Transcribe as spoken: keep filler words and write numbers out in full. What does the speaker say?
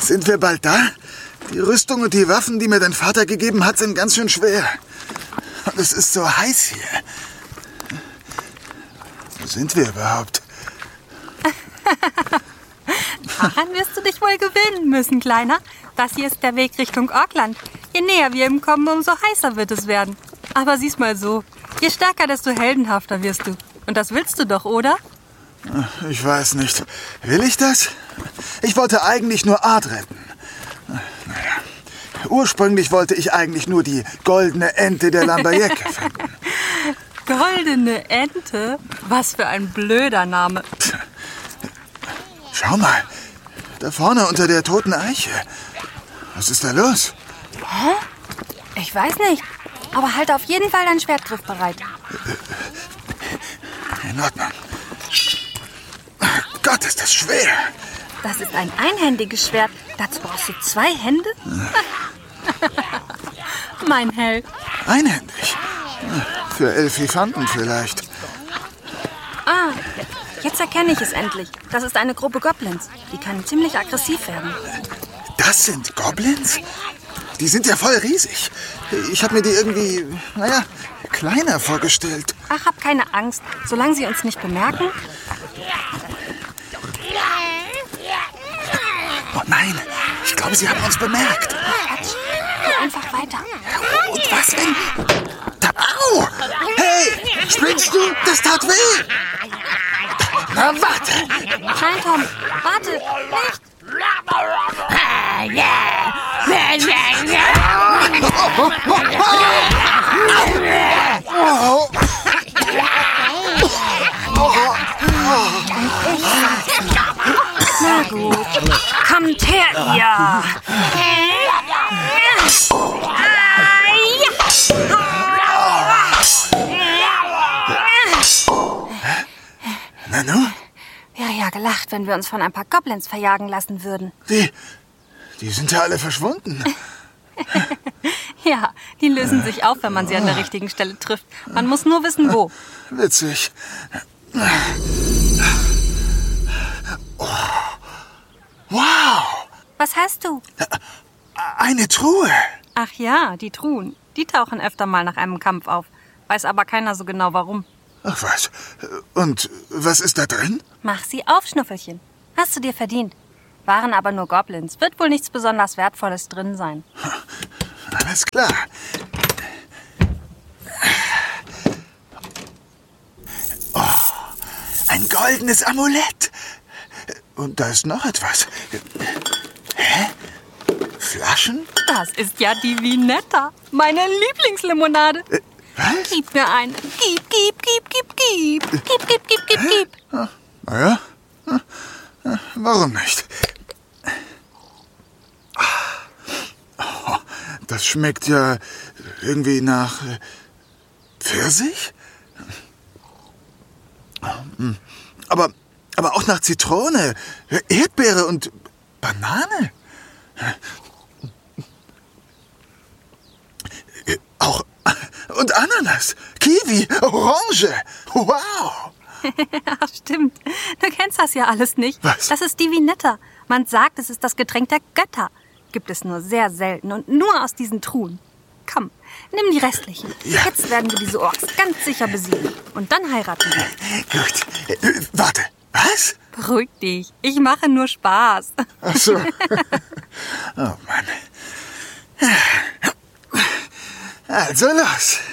Sind wir bald da? Die Rüstung und die Waffen, die mir dein Vater gegeben hat, sind ganz schön schwer. Und es ist so heiß hier. Wo sind wir überhaupt? Daran wirst du dich wohl gewöhnen müssen, Kleiner. Das hier ist der Weg Richtung Orkland. Je näher wir ihm kommen, umso heißer wird es werden. Aber sieh's mal so. Je stärker, desto heldenhafter wirst du. Und das willst du doch, oder? Ich weiß nicht. Will ich das? Ich wollte eigentlich nur Art retten. Naja. Ursprünglich wollte ich eigentlich nur die goldene Ente der Lambayeke finden. Goldene Ente? Was für ein blöder Name. Schau mal. Da vorne unter der toten Eiche. Was ist da los? Hä? Ich weiß nicht. Aber halt auf jeden Fall dein Schwertgriff bereit. In Ordnung. Gott, ist das schwer. Das ist ein einhändiges Schwert. Dazu brauchst du zwei Hände? Mein Held. Einhändig? Für Elfifanten vielleicht. Ah, jetzt erkenne ich es endlich. Das ist eine Gruppe Goblins. Die kann ziemlich aggressiv werden. Das sind Goblins? Die sind ja voll riesig. Ich habe mir die irgendwie, naja, kleiner vorgestellt. Ach, hab keine Angst. Solange sie uns nicht bemerken. Oh nein, ich glaube, sie haben uns bemerkt. Quatsch. Geh einfach weiter. Und was wenn... Da, au! Hey, spinnst du? Das tat weh! Na, warte! Nein, Tom, warte, nicht! Oh. Na gut, kommt her, ihr! Nanu? Wäre ja gelacht, wenn wir uns von ein paar Goblins verjagen lassen würden. Die, die sind ja alle verschwunden. Ja, die lösen sich auf, wenn man sie an der richtigen Stelle trifft. Man muss nur wissen, wo. Witzig. Oh. Wow! Was hast du? Eine Truhe. Ach ja, die Truhen. Die tauchen öfter mal nach einem Kampf auf. Weiß aber keiner so genau, warum. Ach was. Und was ist da drin? Mach sie auf, Schnuffelchen. Hast du dir verdient. Waren aber nur Goblins. Wird wohl nichts besonders Wertvolles drin sein. Alles klar. Oh, ein goldenes Amulett. Und da ist noch etwas. Hä? Flaschen? Das ist ja die Vinetta. Meine Lieblingslimonade. Äh, was? Gib mir eine. Gib, gib, gib, gib, gib. Gib, gib, gib, gib, gib. Ah, na ja. Warum nicht? Oh, das schmeckt ja irgendwie nach Pfirsich. Aber, aber auch nach Zitrone, Erdbeere und Banane. Auch und Ananas, Kiwi, Orange. Wow. Ach, stimmt. Du kennst das ja alles nicht. Was? Das ist die Vinetta. Man sagt, es ist das Getränk der Götter. Gibt es nur sehr selten und nur aus diesen Truhen. Komm, nimm die restlichen. Ja. Jetzt werden wir diese Orks ganz sicher besiegen. Und dann heiraten wir. Gut. Äh, warte, was? Beruhig dich. Ich mache nur Spaß. Ach so. Oh Mann. Also los.